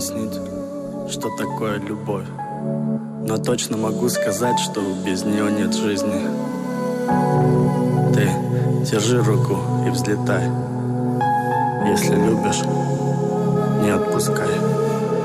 объяснить, что такое любовь. Но точно могу сказать, что без нее нет жизни. Ты держи руку и взлетай. Если любишь, не отпускай.